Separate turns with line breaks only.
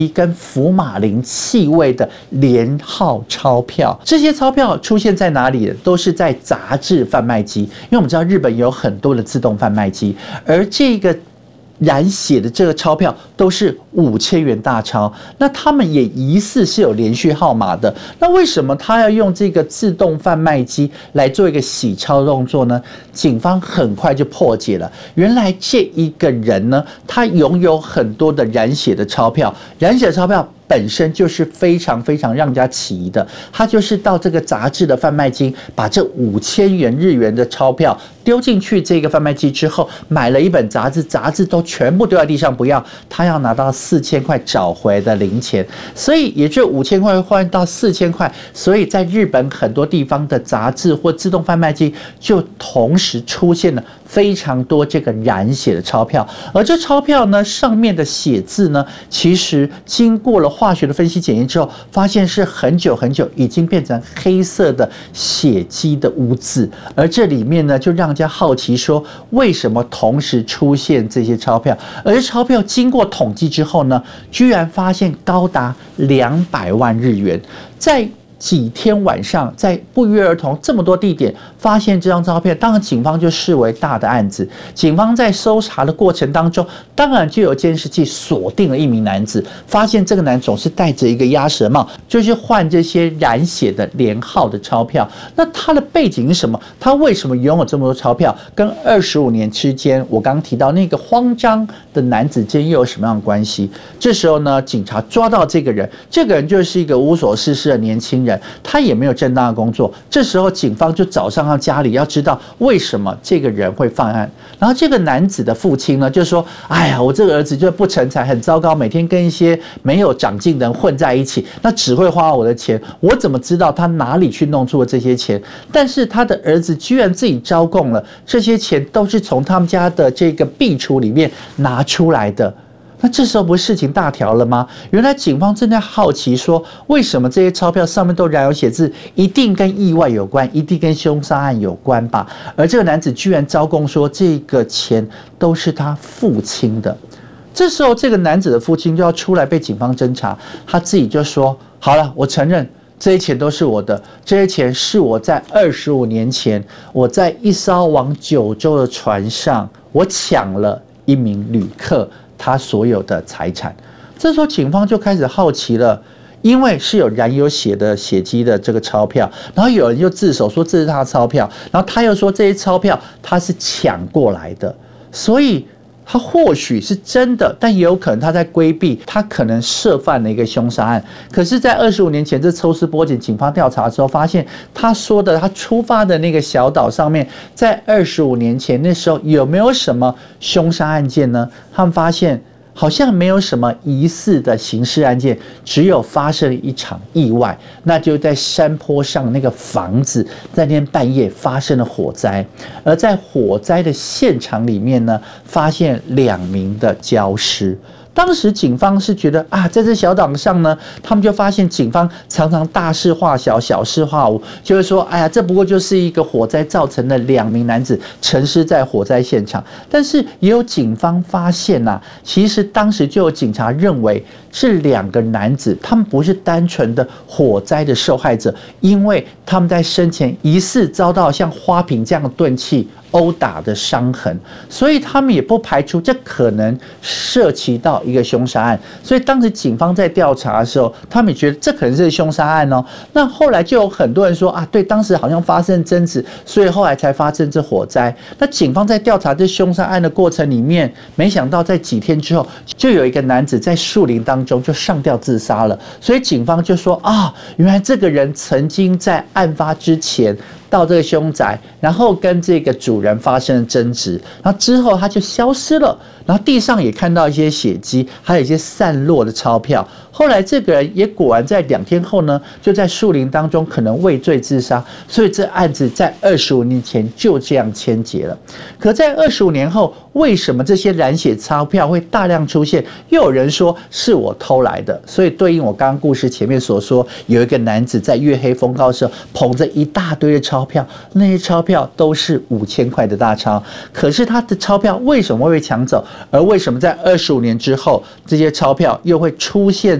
跟福马林气味的连号钞票，这些钞票出现在哪里？都是在杂志贩卖机，因为我们知道日本有很多的自动贩卖机，而这个染血的这个钞票都是5000元大钞，那他们也疑似是有连续号码的。那为什么他要用这个自动贩卖机来做一个洗钞动作呢？警方很快就破解了，原来这一个人呢，他拥有很多的染血的钞票，染血的钞票本身就是非常非常让人家起疑的，他就是到这个杂志的贩卖机，把这5000元日元的钞票丢进去这个贩卖机之后，买了一本杂志，杂志都全部丢在地上不要，他要拿到4000块找回的零钱，所以也就5000块换到4000块，所以在日本很多地方的杂志或自动贩卖机就同时出现了非常多这个染血的钞票，而这钞票呢上面的写字呢，其实经过了化学的分析检验之后，发现是很久很久已经变成黑色的血迹的污渍，而这里面呢就让人家好奇说，为什么同时出现这些钞票？而钞票经过统计之后呢，居然发现高达200万日元，在几天晚上，在不约而同这么多地点发现这张照片，当然警方就视为大的案子。警方在搜查的过程当中，当然就有监视器锁定了一名男子，发现这个男总是戴着一个鸭舌帽，就是换这些染血的连号的钞票。那他的背景是什么？他为什么拥有这么多钞票？跟25年之间，我刚刚提到那个慌张的男子间又有什么样的关系？这时候呢，警察抓到这个人，这个人就是一个无所事事的年轻人。他也没有正当的工作，这时候警方就找上他家里，要知道为什么这个人会犯案。然后这个男子的父亲呢，就说：“哎呀，我这个儿子就不成才，很糟糕，每天跟一些没有长进的人混在一起，那只会花我的钱，我怎么知道他哪里去弄出了这些钱？”但是他的儿子居然自己招供了，这些钱都是从他们家的这个壁橱里面拿出来的。那这时候不是事情大条了吗？原来警方正在好奇说，为什么这些钞票上面都染有血渍，一定跟意外有关，一定跟凶杀案有关吧？而这个男子居然招供说，这个钱都是他父亲的。这时候，这个男子的父亲就要出来被警方侦查，他自己就说：“好了，我承认。”这些钱都是我的，这些钱是我在25年前，我在一艘往九州的船上，我抢了一名旅客他所有的财产。这时候警方就开始好奇了，因为是有染有血的血迹的这个钞票，然后有人就自首说这是他的钞票，然后他又说这些钞票他是抢过来的，所以他或许是真的，但也有可能他在规避，他可能涉犯了一个凶杀案。可是，在25年前这抽丝剥茧，警方调查的时候发现，他说的他出发的那个小岛上面，在25年前那时候有没有什么凶杀案件呢？他们发现好像没有什么疑似的刑事案件，只有发生了一场意外，那就在山坡上那个房子，在那天半夜发生了火灾，而在火灾的现场里面呢，发现2名的焦尸。当时警方是觉得啊，在这小岛上呢，他们就发现警方常常大事化小，小事化无，就会说，哎呀，这不过就是一个火灾造成的2名男子沉尸在火灾现场。但是也有警方发现啊，其实当时就有警察认为这2个男子他们不是单纯的火灾的受害者，因为他们在生前疑似遭到像花瓶这样的钝器殴打的伤痕，所以他们也不排除这可能涉及到一个凶杀案。所以当时警方在调查的时候，他们也觉得这可能是凶杀案哦。那后来就有很多人说啊，对，当时好像发生争执，所以后来才发生这火灾。那警方在调查这凶杀案的过程里面，没想到在几天之后，就有一个男子在树林当中就上吊自杀了。所以警方就说啊，原来这个人曾经在案发之前到这个凶宅，然后跟这个主人发生了争执，然后之后他就消失了，然后地上也看到一些血迹，还有一些散落的钞票。后来这个人也果然在2天后呢，就在树林当中可能畏罪自杀，所以这案子在25年前就这样签结了。可在25年后， 为什么这些染血钞票会大量出现？又有人说是我偷来的，所以对应我刚刚故事前面所说，有一个男子在月黑风高的时候捧着一大堆的钞票，那些钞票都是5000块的大钞，可是他的钞票为什么会被抢走？而为什么在25年之后，这些钞票又会出现